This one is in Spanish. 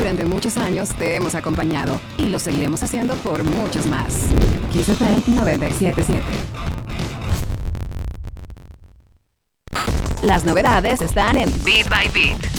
Durante muchos años te hemos acompañado y lo seguiremos haciendo por muchos más. Kiss FM 97.7. Las novedades están en Beat by Beat.